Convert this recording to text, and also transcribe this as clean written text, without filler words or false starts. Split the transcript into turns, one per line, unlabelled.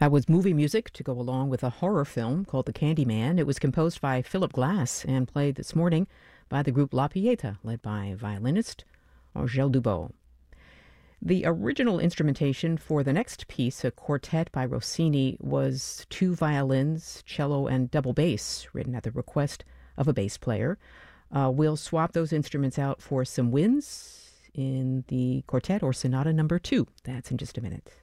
That was movie music to go along with a horror film called The Candyman. It was composed by Philip Glass and played this morning by the group La Pieta, led by violinist Angèle Dubot. The original instrumentation for the next piece, a quartet by Rossini, was 2 violins, cello, and double bass, written at the request of a bass player. We'll swap those instruments out for some winds in the quartet or sonata number 2. That's in just a minute.